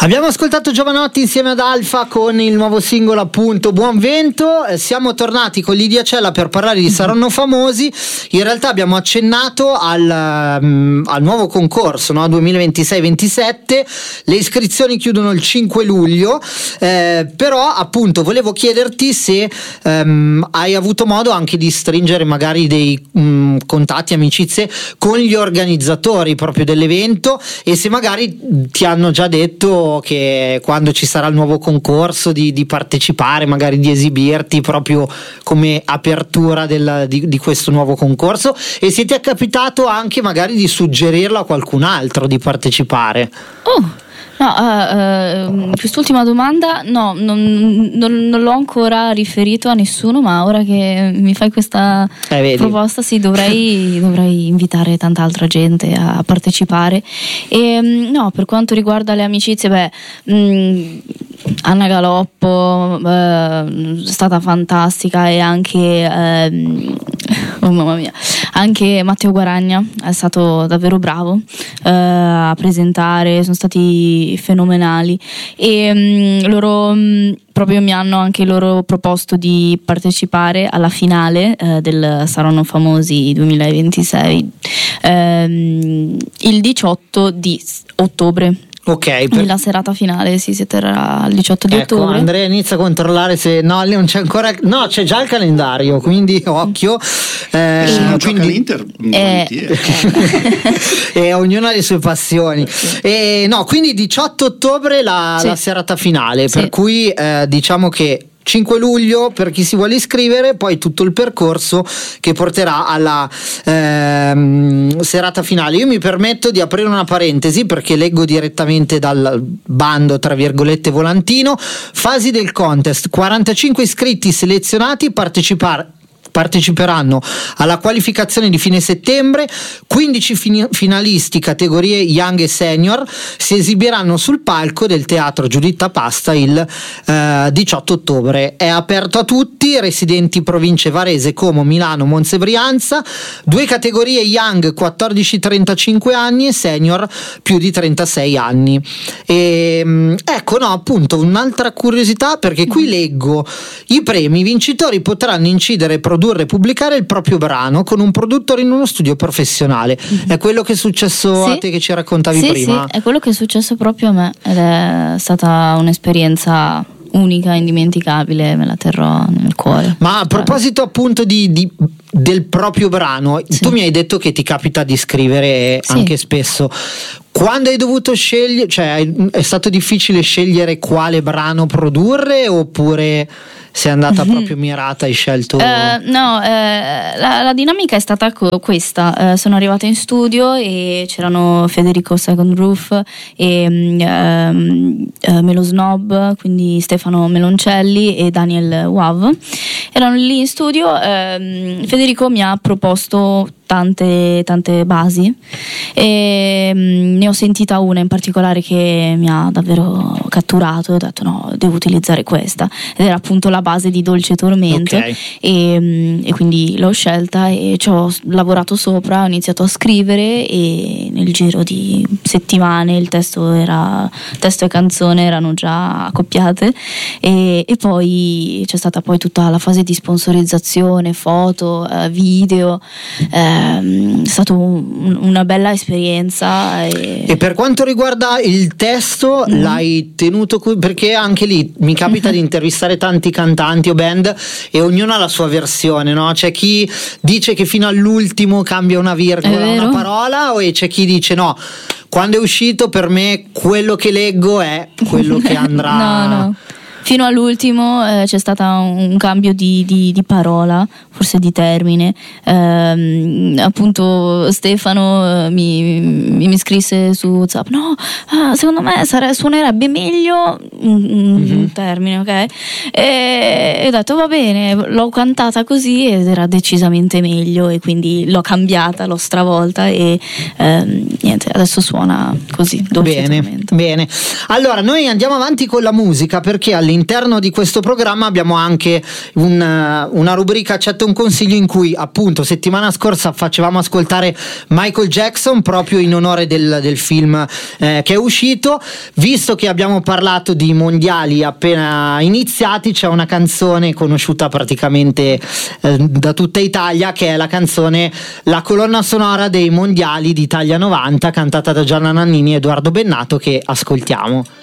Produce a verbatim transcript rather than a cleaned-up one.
Abbiamo ascoltato Giovanotti insieme ad Alfa con il nuovo singolo appunto Buon Vento. Eh, siamo tornati con Lidia Cella per parlare di Saranno Famosi. In realtà abbiamo accennato al, um, al nuovo concorso, no? duemilaventisei ventisette. Le iscrizioni chiudono il cinque luglio, eh, però appunto volevo chiederti se um, hai avuto modo anche di stringere magari dei um, contatti, amicizie con gli organizzatori proprio dell'evento, e se magari ti hanno già detto che quando ci sarà il nuovo concorso di, di partecipare, magari di esibirti proprio come apertura del, di, di questo nuovo concorso, e se ti è capitato anche magari di suggerirlo a qualcun altro di partecipare. Oh. No, uh, uh, quest'ultima domanda no, non, non, non l'ho ancora riferito a nessuno, ma ora che mi fai questa eh, proposta sì, dovrei, dovrei invitare tanta altra gente a partecipare. E no, per quanto riguarda le amicizie, beh, mh, Anna Galoppo è uh, stata fantastica, e anche uh, oh mamma mia, anche Matteo Guaragna è stato davvero bravo uh, a presentare, sono stati fenomenali, e um, loro um, proprio mi hanno anche loro proposto di partecipare alla finale uh, del Saranno Famosi duemilaventisei um, il diciotto di ottobre. Ok, per... la serata finale si, si terrà il diciotto di ecco, ottobre. Andrea inizia a controllare se no, lì non c'è ancora, no, c'è già il calendario, quindi occhio. Eh, se non gioca quindi... l'Inter, eh, e ognuno ha le sue passioni. E no, quindi diciotto ottobre la, sì. la serata finale, sì. per cui eh, diciamo che cinque luglio per chi si vuole iscrivere, poi tutto il percorso che porterà alla ehm, serata finale. Io mi permetto di aprire una parentesi perché leggo direttamente dal bando tra virgolette volantino: fasi del contest, quarantacinque iscritti selezionati partecipare parteciperanno alla qualificazione di fine settembre, quindici fin- finalisti categorie Young e Senior si esibiranno sul palco del Teatro Giuditta Pasta il eh, diciotto ottobre. È aperto a tutti, residenti province Varese, Como, Milano, Monza e Brianza, due categorie Young quattordici trentacinque anni e Senior più di trentasei anni. E, ecco, no, appunto, un'altra curiosità, perché qui leggo i premi: i vincitori potranno incidere, produrre e pubblicare il proprio brano con un produttore in uno studio professionale. Mm-hmm. È quello che è successo sì. a te, che ci raccontavi sì, prima? Sì, è quello che è successo proprio a me, ed è stata un'esperienza unica, indimenticabile, me la terrò nel cuore. Ma a proposito appunto di, di del proprio brano, sì. tu mi hai detto che ti capita di scrivere sì. anche spesso. Quando hai dovuto scegliere, cioè è stato difficile scegliere quale brano produrre, oppure sei andata mm-hmm. proprio mirata, hai scelto? Uh, no, eh, la, la dinamica è stata co- questa. Uh, sono arrivata in studio e c'erano Federico Second Roof e um, uh, Melo Snob, quindi Stefano Meloncelli e Daniel Wav. Erano lì in studio. Um, Federico mi ha proposto tante tante basi e um, ne ho sentita una in particolare che mi ha davvero catturato, e ho detto no, devo utilizzare questa, ed era appunto la base di Dolce Tormento. Okay. e, um, e quindi l'ho scelta e ci ho lavorato sopra, ho iniziato a scrivere, e nel giro di settimane il testo era testo e canzone erano già accoppiate, e, e poi c'è stata poi tutta la fase di sponsorizzazione, foto, eh, video. eh, È stata un, una bella esperienza. E... e per quanto riguarda il testo, mm. l'hai tenuto qui? Perché anche lì mi capita mm-hmm. di intervistare tanti cantanti o band e ognuno ha la sua versione, no? C'è chi dice che fino all'ultimo cambia una virgola, una parola, o c'è chi dice no, quando è uscito per me quello che leggo è quello che andrà. No, no. Fino all'ultimo eh, c'è stato un cambio di, di, di parola, forse di termine. Eh, appunto Stefano eh, mi, mi, mi scrisse su WhatsApp: no, ah, secondo me sare- suonerebbe meglio un, mm-hmm. un termine, ok? E, e ho detto va bene, l'ho cantata così ed era decisamente meglio, e quindi l'ho cambiata, l'ho stravolta, e eh, niente, adesso suona così. Bene, bene. Allora noi andiamo avanti con la musica, perché alle all'interno di questo programma abbiamo anche un, una rubrica Accetta un consiglio, in cui appunto settimana scorsa facevamo ascoltare Michael Jackson proprio in onore del, del film eh, che è uscito. Visto che abbiamo parlato di mondiali appena iniziati, c'è una canzone conosciuta praticamente eh, da tutta Italia, che è la canzone, la colonna sonora dei mondiali d'Italia novanta, cantata da Gianna Nannini e Edoardo Bennato, che ascoltiamo.